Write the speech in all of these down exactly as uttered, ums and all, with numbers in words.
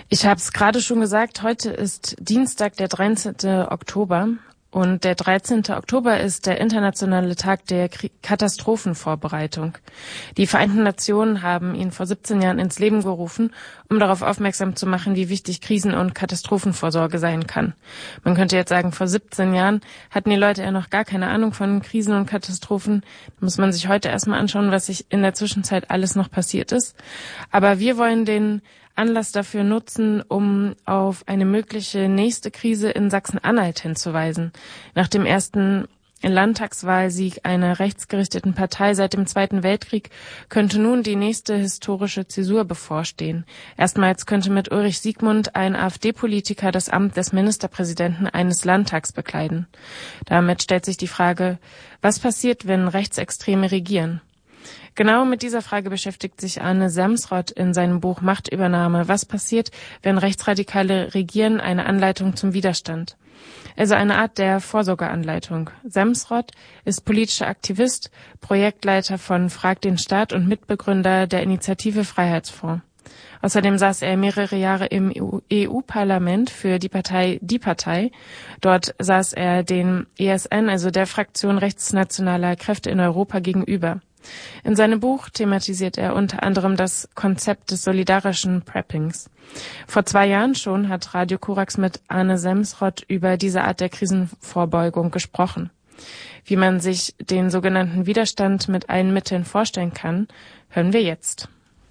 Ich habe es gerade schon gesagt, heute ist Dienstag, der dreizehnten Oktober. Und der dreizehnten Oktober ist der internationale Tag der Katastrophenvorbereitung. Die Vereinten Nationen haben ihn vor siebzehn Jahren ins Leben gerufen, um darauf aufmerksam zu machen, wie wichtig Krisen- und Katastrophenvorsorge sein kann. Man könnte jetzt sagen, vor siebzehn Jahren hatten die Leute ja noch gar keine Ahnung von Krisen und Katastrophen. Da muss man sich heute erstmal anschauen, was sich in der Zwischenzeit alles noch passiert ist. Aber wir wollen den Anlass dafür nutzen, um auf eine mögliche nächste Krise in Sachsen-Anhalt hinzuweisen. Nach dem ersten Landtagswahlsieg einer rechtsgerichteten Partei seit dem Zweiten Weltkrieg könnte nun die nächste historische Zäsur bevorstehen. Erstmals könnte mit Ulrich Siegmund ein AfD-Politiker das Amt des Ministerpräsidenten eines Landtags bekleiden. Damit stellt sich die Frage, was passiert, wenn Rechtsextreme regieren? Genau mit dieser Frage beschäftigt sich Arne Semsrott in seinem Buch Machtübernahme. Was passiert, wenn Rechtsradikale regieren? Eine Anleitung zum Widerstand. Also eine Art der Vorsorgeanleitung. Semsrott ist politischer Aktivist, Projektleiter von Frag den Staat und Mitbegründer der Initiative Freiheitsfonds. Außerdem saß er mehrere Jahre im E U-Parlament für die Partei Die Partei. Dort saß er den E S N, also der Fraktion rechtsnationaler Kräfte in Europa, gegenüber. In seinem Buch thematisiert er unter anderem das Konzept des solidarischen Preppings. Vor zwei Jahren schon hat Radio Korax mit Arne Semsrott über diese Art der Krisenvorbeugung gesprochen. Wie man sich den sogenannten Widerstand mit allen Mitteln vorstellen kann, hören wir jetzt.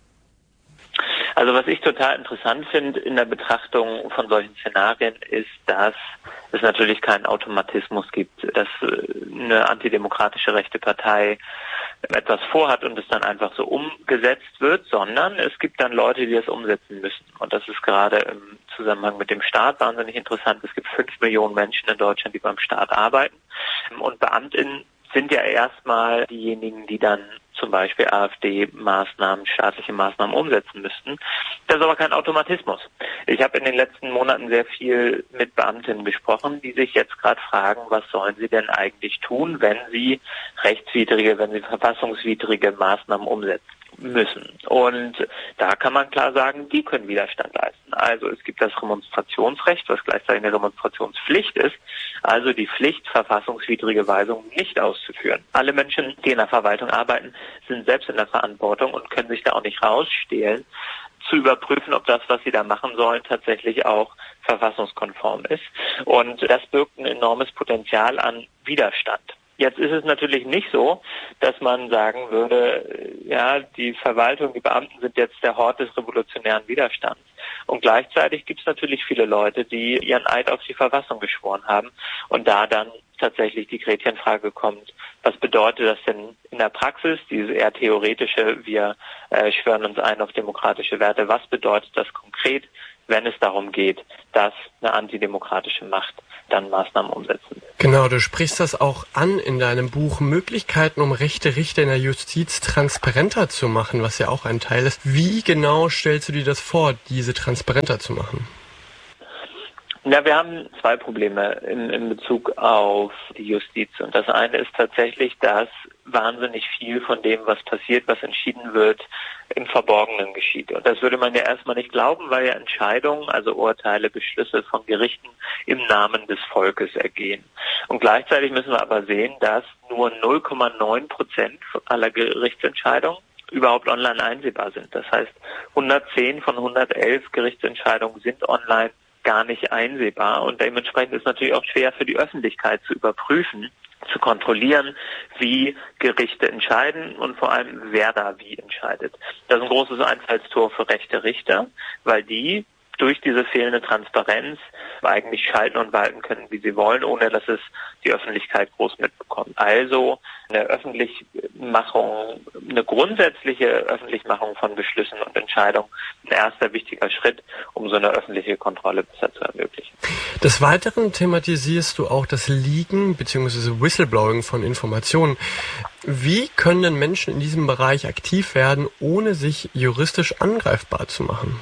Also was ich total interessant finde in der Betrachtung von solchen Szenarien ist, dass es natürlich keinen Automatismus gibt, dass eine antidemokratische rechte Partei etwas vorhat und es dann einfach so umgesetzt wird, sondern es gibt dann Leute, die das umsetzen müssen. Und das ist gerade im Zusammenhang mit dem Staat wahnsinnig interessant. Es gibt fünf Millionen Menschen in Deutschland, die beim Staat arbeiten. Und BeamtInnen sind ja erstmal diejenigen, die dann zum Beispiel AfD-Maßnahmen, staatliche Maßnahmen umsetzen müssten. Das ist aber kein Automatismus. Ich habe in den letzten Monaten sehr viel mit Beamtinnen gesprochen, die sich jetzt gerade fragen, was sollen sie denn eigentlich tun, wenn sie rechtswidrige, wenn sie verfassungswidrige Maßnahmen umsetzen müssen. Und da kann man klar sagen, die können Widerstand leisten. Also es gibt das Remonstrationsrecht, was gleichzeitig eine Remonstrationspflicht ist, also die Pflicht, verfassungswidrige Weisungen nicht auszuführen. Alle Menschen, die in der Verwaltung arbeiten, sind selbst in der Verantwortung und können sich da auch nicht rausstehlen, zu überprüfen, ob das, was sie da machen sollen, tatsächlich auch verfassungskonform ist. Und das birgt ein enormes Potenzial an Widerstand. Jetzt ist es natürlich nicht so, dass man sagen würde, ja, die Verwaltung, die Beamten sind jetzt der Hort des revolutionären Widerstands. Und gleichzeitig gibt es natürlich viele Leute, die ihren Eid auf die Verfassung geschworen haben und da dann tatsächlich die Gretchenfrage kommt, was bedeutet das denn in der Praxis, diese eher theoretische, wir äh, schwören uns ein auf demokratische Werte, was bedeutet das konkret, wenn es darum geht, dass eine antidemokratische Macht dann Maßnahmen umsetzen will. Genau, du sprichst das auch an in deinem Buch, Möglichkeiten, um rechte Richter in der Justiz transparenter zu machen, was ja auch ein Teil ist. Wie genau stellst du dir das vor, diese transparenter zu machen? Ja, wir haben zwei Probleme in, in Bezug auf die Justiz. Und das eine ist tatsächlich, dass wahnsinnig viel von dem, was passiert, was entschieden wird, im Verborgenen geschieht. Und das würde man ja erstmal nicht glauben, weil ja Entscheidungen, also Urteile, Beschlüsse von Gerichten im Namen des Volkes ergehen. Und gleichzeitig müssen wir aber sehen, dass nur null Komma neun Prozent aller Gerichtsentscheidungen überhaupt online einsehbar sind. Das heißt, hundertzehn von hundertelf Gerichtsentscheidungen sind online gar nicht einsehbar und dementsprechend ist natürlich auch schwer für die Öffentlichkeit zu überprüfen, zu kontrollieren, wie Gerichte entscheiden und vor allem, wer da wie entscheidet. Das ist ein großes Einfallstor für rechte Richter, weil die durch diese fehlende Transparenz eigentlich schalten und walten können, wie sie wollen, ohne dass es die Öffentlichkeit groß mitbekommt. Also eine Öffentlichmachung, eine grundsätzliche Öffentlichmachung von Beschlüssen und Entscheidungen, ein erster wichtiger Schritt, um so eine öffentliche Kontrolle besser zu ermöglichen. Des Weiteren thematisierst du auch das Leaken bzw. Whistleblowing von Informationen. Wie können denn Menschen in diesem Bereich aktiv werden, ohne sich juristisch angreifbar zu machen?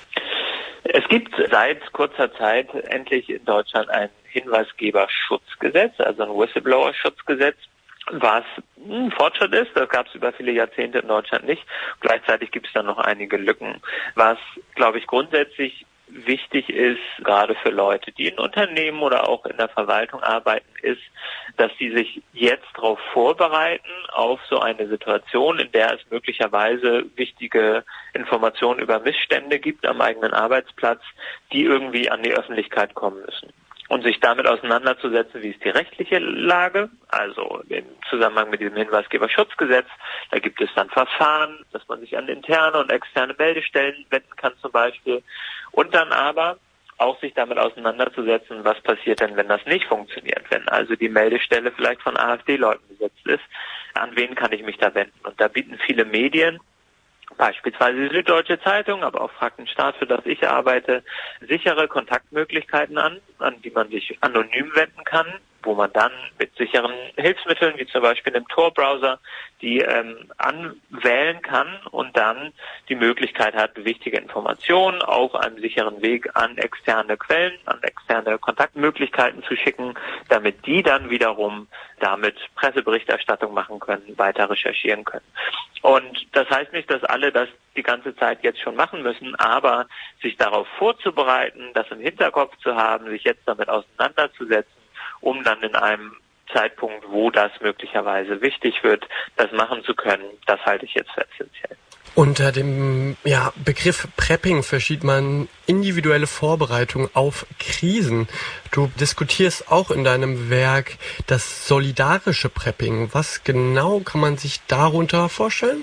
Es gibt seit kurzer Zeit endlich in Deutschland ein Hinweisgeberschutzgesetz, also ein Whistleblower-Schutzgesetz, was ein Fortschritt ist. Das gab es über viele Jahrzehnte in Deutschland nicht. Gleichzeitig gibt es dann noch einige Lücken. Was, glaube ich, grundsätzlich wichtig ist, gerade für Leute, die in Unternehmen oder auch in der Verwaltung arbeiten, ist, dass sie sich jetzt darauf vorbereiten, auf so eine Situation, in der es möglicherweise wichtige Informationen über Missstände gibt am eigenen Arbeitsplatz, die irgendwie an die Öffentlichkeit kommen müssen. Und sich damit auseinanderzusetzen, wie ist die rechtliche Lage, also im Zusammenhang mit diesem Hinweisgeberschutzgesetz. Da gibt es dann Verfahren, dass man sich an interne und externe Meldestellen wenden kann zum Beispiel. Und dann aber auch sich damit auseinanderzusetzen, was passiert denn, wenn das nicht funktioniert, wenn also die Meldestelle vielleicht von AfD-Leuten besetzt ist. An wen kann ich mich da wenden? Und da bieten viele Medien, beispielsweise die Süddeutsche Zeitung, aber auch Faktenstaat, für das ich arbeite, sichere Kontaktmöglichkeiten an, an die man sich anonym wenden kann, wo man dann mit sicheren Hilfsmitteln, wie zum Beispiel dem Tor-Browser, die ähm, anwählen kann und dann die Möglichkeit hat, wichtige Informationen auf einem sicheren Weg an externe Quellen, an externe Kontaktmöglichkeiten zu schicken, damit die dann wiederum damit Presseberichterstattung machen können, weiter recherchieren können. Und das heißt nicht, dass alle das die ganze Zeit jetzt schon machen müssen, aber sich darauf vorzubereiten, das im Hinterkopf zu haben, sich jetzt damit auseinanderzusetzen, um dann in einem Zeitpunkt, wo das möglicherweise wichtig wird, das machen zu können, das halte ich jetzt für essentiell. Unter dem ja, Begriff Prepping versteht man individuelle Vorbereitung auf Krisen. Du diskutierst auch in deinem Werk das solidarische Prepping. Was genau kann man sich darunter vorstellen?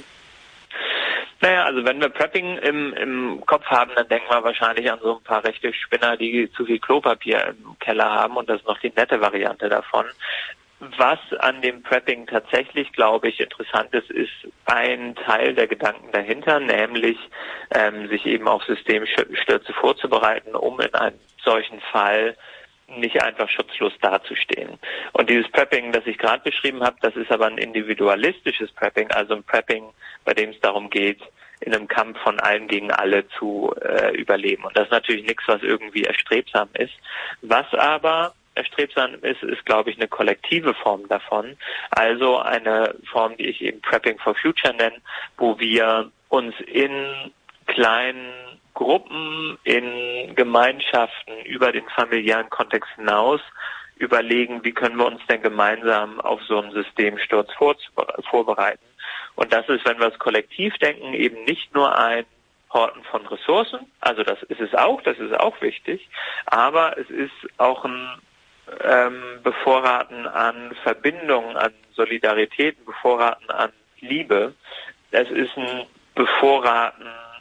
Naja, also wenn wir Prepping im, im Kopf haben, dann denken wir wahrscheinlich an so ein paar rechte Spinner, die zu viel Klopapier im Keller haben, und das ist noch die nette Variante davon. Was an dem Prepping tatsächlich, glaube ich, interessant ist, ist ein Teil der Gedanken dahinter, nämlich ähm, sich eben auf Systemstürze vorzubereiten, um in einem solchen Fall nicht einfach schutzlos dazustehen. Und dieses Prepping, das ich gerade beschrieben habe, das ist aber ein individualistisches Prepping, also ein Prepping, bei dem es darum geht, in einem Kampf von allen gegen alle zu äh, überleben. Und das ist natürlich nichts, was irgendwie erstrebsam ist. Was aber erstrebsam ist, ist, glaube ich, eine kollektive Form davon. Also eine Form, die ich eben Prepping for Future nenne, wo wir uns in kleinen Gruppen, in Gemeinschaften über den familiären Kontext hinaus überlegen, wie können wir uns denn gemeinsam auf so einen Systemsturz vorbereiten. Und das ist, wenn wir es kollektiv denken, eben nicht nur ein Horten von Ressourcen, also das ist es auch, das ist auch wichtig, aber es ist auch ein ähm, Bevorraten an Verbindungen, an Solidarität, ein Bevorraten an Liebe. Es ist ein Bevorraten,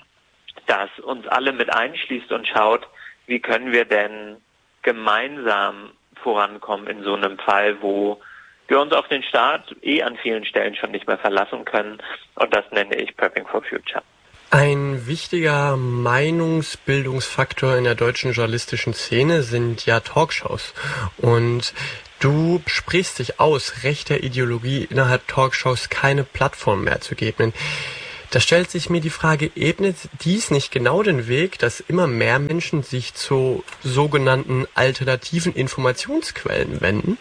das uns alle mit einschließt und schaut, wie können wir denn gemeinsam vorankommen in so einem Fall, wo wir uns auf den Staat eh an vielen Stellen schon nicht mehr verlassen können. Und das nenne ich Prepping for Future. Ein wichtiger Meinungsbildungsfaktor in der deutschen journalistischen Szene sind ja Talkshows. Und du sprichst dich aus, rechter Ideologie innerhalb Talkshows keine Plattform mehr zu geben. Da stellt sich mir die Frage, ebnet dies nicht genau den Weg, dass immer mehr Menschen sich zu sogenannten alternativen Informationsquellen wenden?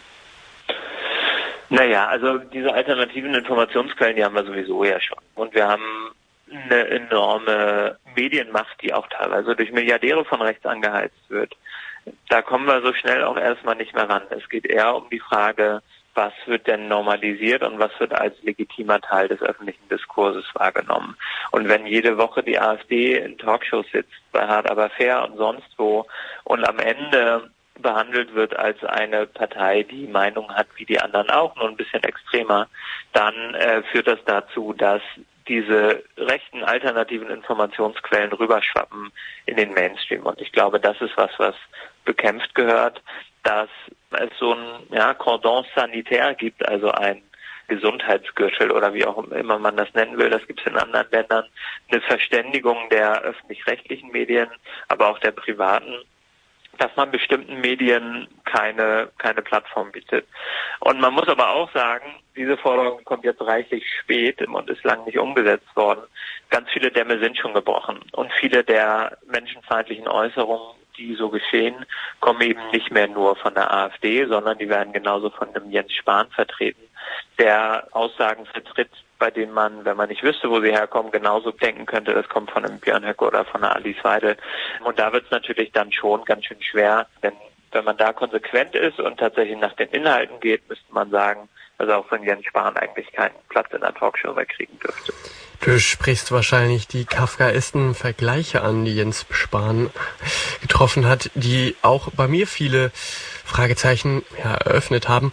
Naja, also diese alternativen Informationsquellen, die haben wir sowieso ja schon. Und wir haben eine enorme Medienmacht, die auch teilweise durch Milliardäre von rechts angeheizt wird. Da kommen wir so schnell auch erstmal nicht mehr ran. Es geht eher um die Frage, was wird denn normalisiert und was wird als legitimer Teil des öffentlichen Diskurses wahrgenommen. Und wenn jede Woche die AfD in Talkshows sitzt, bei Hart aber fair und sonst wo, und am Ende behandelt wird als eine Partei, die Meinung hat wie die anderen auch, nur ein bisschen extremer, dann äh, führt das dazu, dass diese rechten alternativen Informationsquellen rüberschwappen in den Mainstream. Und ich glaube, das ist was, was bekämpft gehört, dass es so ein ja, Cordon sanitaire gibt, also ein Gesundheitsgürtel oder wie auch immer man das nennen will, das gibt es in anderen Ländern, eine Verständigung der öffentlich-rechtlichen Medien, aber auch der privaten, dass man bestimmten Medien keine keine Plattform bietet. Und man muss aber auch sagen, diese Forderung kommt jetzt reichlich spät und ist lang nicht umgesetzt worden. Ganz viele Dämme sind schon gebrochen und viele der menschenfeindlichen Äußerungen, die so geschehen, kommen eben nicht mehr nur von der AfD, sondern die werden genauso von einem Jens Spahn vertreten, der Aussagen vertritt, bei denen man, wenn man nicht wüsste, wo sie herkommen, genauso denken könnte, das kommt von einem Björn Höcke oder von einer Alice Weidel. Und da wird es natürlich dann schon ganz schön schwer, denn wenn man da konsequent ist und tatsächlich nach den Inhalten geht, müsste man sagen, dass auch von Jens Spahn eigentlich keinen Platz in der Talkshow mehr kriegen dürfte. Du sprichst wahrscheinlich die kafkaesten Vergleiche an, die Jens Spahn getroffen hat, die auch bei mir viele Fragezeichen ja, eröffnet haben.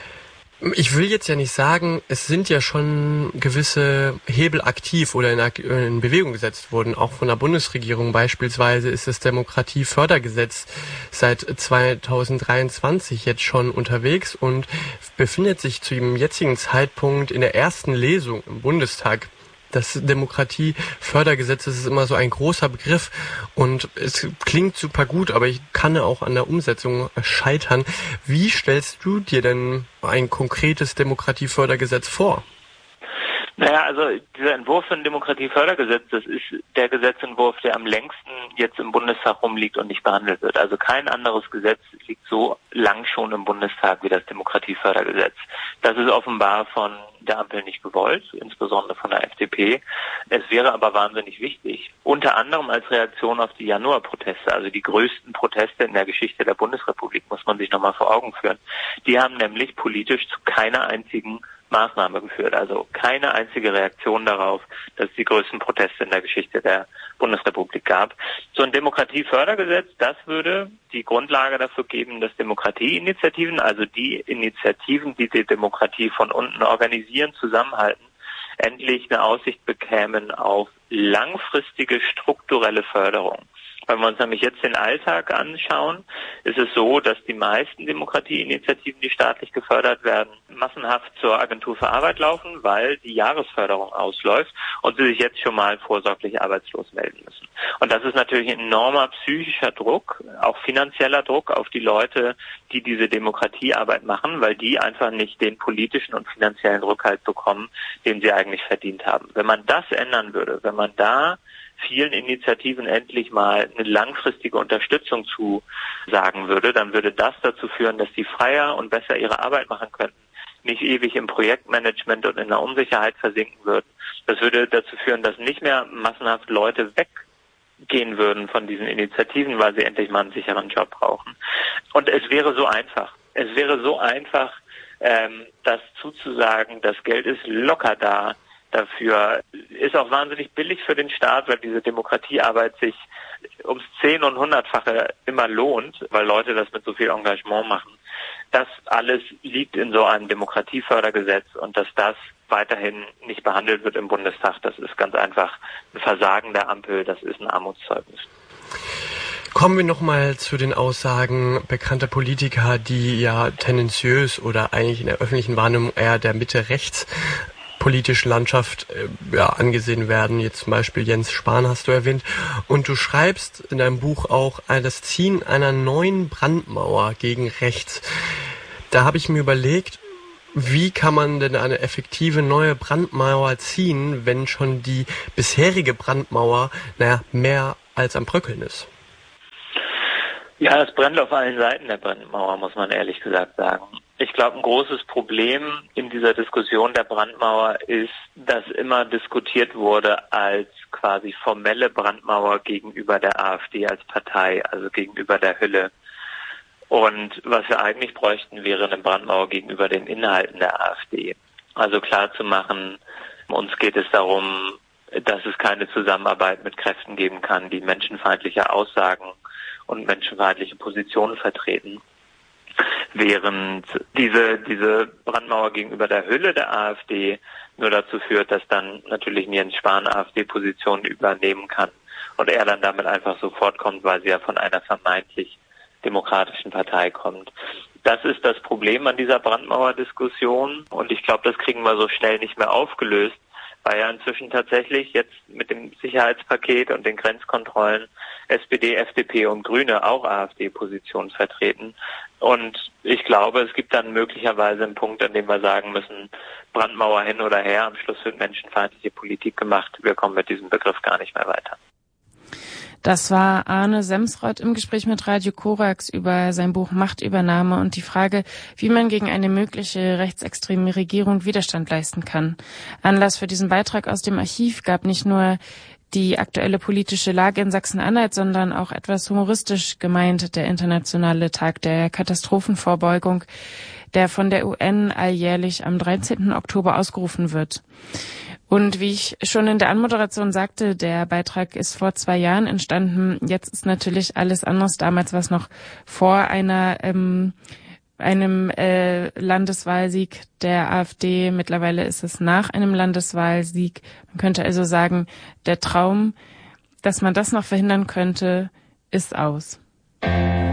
Ich will jetzt ja nicht sagen, es sind ja schon gewisse Hebel aktiv oder in, in Bewegung gesetzt worden. Auch von der Bundesregierung beispielsweise ist das Demokratiefördergesetz seit zweitausenddreiundzwanzig jetzt schon unterwegs und befindet sich zu dem jetzigen Zeitpunkt in der ersten Lesung im Bundestag. Das Demokratiefördergesetz, das ist immer so ein großer Begriff und es klingt super gut, aber ich kann auch an der Umsetzung scheitern. Wie stellst du dir denn ein konkretes Demokratiefördergesetz vor? Naja, also dieser Entwurf für ein Demokratiefördergesetz, das ist der Gesetzentwurf, der am längsten jetzt im Bundestag rumliegt und nicht behandelt wird. Also kein anderes Gesetz liegt so lang schon im Bundestag wie das Demokratiefördergesetz. Das ist offenbar von der Ampel nicht gewollt, insbesondere von der F D P. Es wäre aber wahnsinnig wichtig, unter anderem als Reaktion auf die Januarproteste, also die größten Proteste in der Geschichte der Bundesrepublik, muss man sich nochmal vor Augen führen. Die haben nämlich politisch zu keiner einzigen Maßnahme geführt, also keine einzige Reaktion darauf, dass es die größten Proteste in der Geschichte der Bundesrepublik gab. So ein Demokratiefördergesetz, das würde die Grundlage dafür geben, dass Demokratieinitiativen, also die Initiativen, die die Demokratie von unten organisieren, zusammenhalten, endlich eine Aussicht bekämen auf langfristige strukturelle Förderung. Wenn wir uns nämlich jetzt den Alltag anschauen, ist es so, dass die meisten Demokratieinitiativen, die staatlich gefördert werden, massenhaft zur Agentur für Arbeit laufen, weil die Jahresförderung ausläuft und sie sich jetzt schon mal vorsorglich arbeitslos melden müssen. Und das ist natürlich ein enormer psychischer Druck, auch finanzieller Druck auf die Leute, die diese Demokratiearbeit machen, weil die einfach nicht den politischen und finanziellen Rückhalt bekommen, den sie eigentlich verdient haben. Wenn man das ändern würde, wenn man da vielen Initiativen endlich mal eine langfristige Unterstützung zusagen würde, dann würde das dazu führen, dass die freier und besser ihre Arbeit machen könnten, nicht ewig im Projektmanagement und in der Unsicherheit versinken würden. Das würde dazu führen, dass nicht mehr massenhaft Leute weggehen würden von diesen Initiativen, weil sie endlich mal einen sicheren Job brauchen. Und es wäre so einfach. Es wäre so einfach, ähm, das zuzusagen, das Geld ist locker da. Dafür ist auch wahnsinnig billig für den Staat, weil diese Demokratiearbeit sich ums Zehn- und Hundertfache immer lohnt, weil Leute das mit so viel Engagement machen. Das alles liegt in so einem Demokratiefördergesetz und dass das weiterhin nicht behandelt wird im Bundestag, das ist ganz einfach ein Versagen der Ampel, das ist ein Armutszeugnis. Kommen wir nochmal zu den Aussagen bekannter Politiker, die ja tendenziös oder eigentlich in der öffentlichen Wahrnehmung eher der Mitte-Rechts politische Landschaft äh, ja, angesehen werden. Jetzt zum Beispiel Jens Spahn hast du erwähnt. Und du schreibst in deinem Buch auch äh, das Ziehen einer neuen Brandmauer gegen rechts. Da habe ich mir überlegt, wie kann man denn eine effektive neue Brandmauer ziehen, wenn schon die bisherige Brandmauer, naja, mehr als am Bröckeln ist? Ja, es brennt auf allen Seiten der Brandmauer, muss man ehrlich gesagt sagen. Ich glaube, ein großes Problem in dieser Diskussion der Brandmauer ist, dass immer diskutiert wurde als quasi formelle Brandmauer gegenüber der AfD als Partei, also gegenüber der Hülle. Und was wir eigentlich bräuchten, wäre eine Brandmauer gegenüber den Inhalten der AfD. Also klar zu machen, uns geht es darum, dass es keine Zusammenarbeit mit Kräften geben kann, die menschenfeindliche Aussagen und menschenfeindliche Positionen vertreten. Während diese, diese Brandmauer gegenüber der Hülle der AfD nur dazu führt, dass dann natürlich Jens Spahn AfD-Positionen übernehmen kann und er dann damit einfach sofort kommt, weil sie ja von einer vermeintlich demokratischen Partei kommt. Das ist das Problem an dieser Brandmauer-Diskussion und ich glaube, das kriegen wir so schnell nicht mehr aufgelöst, weil ja inzwischen tatsächlich jetzt mit dem Sicherheitspaket und den Grenzkontrollen S P D, F D P und Grüne auch AfD-Positionen vertreten. Und ich glaube, es gibt dann möglicherweise einen Punkt, an dem wir sagen müssen, Brandmauer hin oder her, am Schluss wird menschenfeindliche Politik gemacht. Wir kommen mit diesem Begriff gar nicht mehr weiter. Das war Arne Semsrott im Gespräch mit Radio Korax über sein Buch Machtübernahme und die Frage, wie man gegen eine mögliche rechtsextreme Regierung Widerstand leisten kann. Anlass für diesen Beitrag aus dem Archiv gab nicht nur die aktuelle politische Lage in Sachsen-Anhalt, sondern auch etwas humoristisch gemeint der Internationale Tag der Katastrophenvorbeugung, der von der U N alljährlich am dreizehnten Oktober ausgerufen wird. Und wie ich schon in der Anmoderation sagte, der Beitrag ist vor zwei Jahren entstanden. Jetzt ist natürlich alles anderes. Damals war es noch vor einer ähm, einem äh, Landeswahlsieg der AfD. Mittlerweile ist es nach einem Landeswahlsieg. Man könnte also sagen, der Traum, dass man das noch verhindern könnte, ist aus.